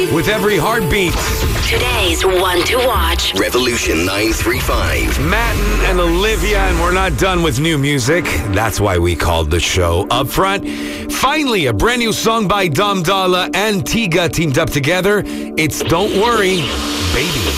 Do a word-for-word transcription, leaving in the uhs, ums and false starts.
with every heartbeat. Today's one to watch. Revolution nine three five. Matten and Olivia, and we're not done with new music. That's why we called the show Up Front. Finally, a brand new song by Dom Dolla and Tiga teamed up together. It's Don't Worry, Baby.